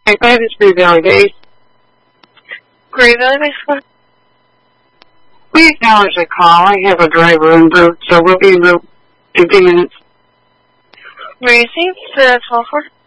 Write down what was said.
5 is Green Valley Base. Green Valley Base 1. We acknowledge the call. I have a driver en route, so we'll be en route in 2 minutes. Received, 12-4.